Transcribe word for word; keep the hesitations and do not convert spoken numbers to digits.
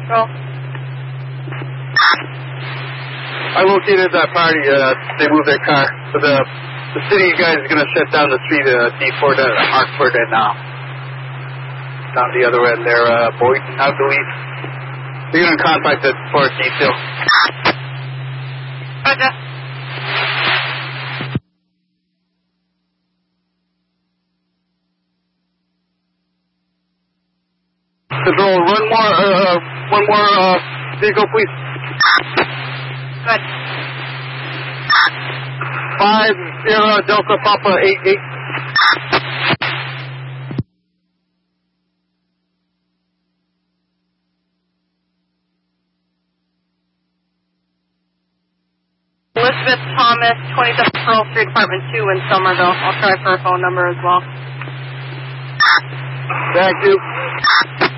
Roll. I located that party. Uh, they moved their car. So the the city guys is going to shut down the street, uh, D four down at Hartford and uh, down the other end there, uh, Boynton, I believe. They're going to contact the forest detail. Roger. Control, run more, uh, one more uh, vehicle, please. Good. Five Sierra Delta Papa eight eight. Elizabeth Thomas, twenty-seven Pearl Street, Apartment two in Somerville. I'll try for a phone number as well. Thank you.